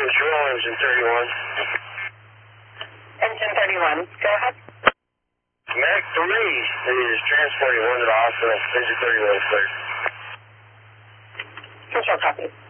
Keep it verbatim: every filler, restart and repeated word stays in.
Control, engine thirty-one. Engine thirty-one, go ahead. Mac three is transporting one to the hospital. Engine thirty-one, cleared. Control copy.